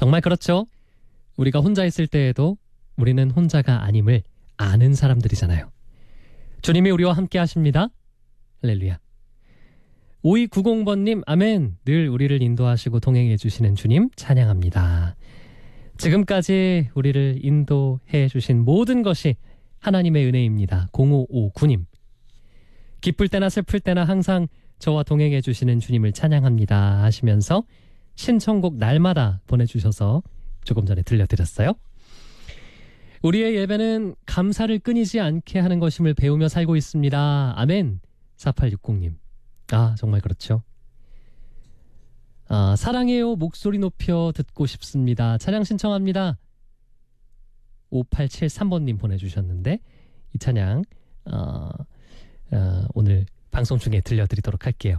정말 그렇죠. 우리가 혼자 있을 때에도 우리는 혼자가 아님을 아는 사람들이잖아요. 주님이 우리와 함께 하십니다. 할렐루야. 5290번님, 아멘. 늘 우리를 인도하시고 동행해 주시는 주님 찬양합니다. 지금까지 우리를 인도해 주신 모든 것이 하나님의 은혜입니다. 0559님. 기쁠 때나 슬플 때나 항상 저와 동행해 주시는 주님을 찬양합니다 하시면서 신청곡 날마다 보내주셔서 조금 전에 들려드렸어요. 우리의 예배는 감사를 끊이지 않게 하는 것임을 배우며 살고 있습니다. 아멘. 4860님. 아, 정말 그렇죠. 사랑해요. 목소리 높여 듣고 싶습니다. 찬양 신청합니다. 5873번님 보내주셨는데 이 찬양 오늘 방송 중에 들려드리도록 할게요.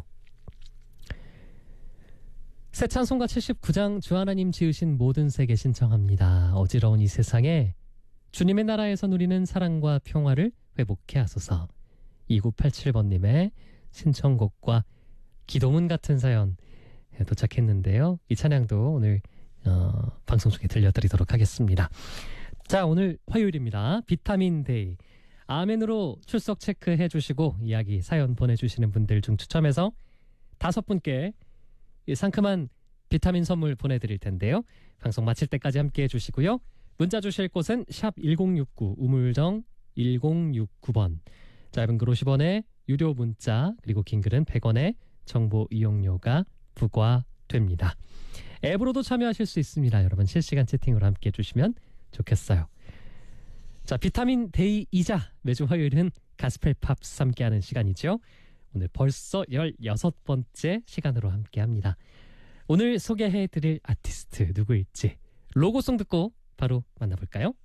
새 찬송가 79장 주 하나님 지으신 모든 세계 신청합니다. 어지러운 이 세상에 주님의 나라에서 누리는 사랑과 평화를 회복해 하소서. 2987번님의 신청곡과 기도문 같은 사연 도착했는데요. 이 찬양도 오늘 방송 중에 들려드리도록 하겠습니다. 자, 오늘 화요일입니다. 비타민 데이. 아멘으로 출석 체크해 주시고 이야기 사연 보내주시는 분들 중 추첨해서 5분께 이 상큼한 비타민 선물 보내드릴 텐데요. 방송 마칠 때까지 함께해 주시고요. 문자 주실 곳은 샵 1069 우물정 1069번. 짧은 글 50원에 유료 문자 그리고 긴 글은 100원의 정보 이용료가 부과됩니다. 앱으로도 참여하실 수 있습니다. 여러분 실시간 채팅으로 함께해 주시면 좋겠어요. 자, 비타민 데이이자 매주 화요일은 가스펠 팝스 함께하는 시간이죠. 오늘 벌써 16번째 시간으로 함께합니다. 오늘 소개해드릴 아티스트 누구일지 로고송 듣고 바로 만나볼까요?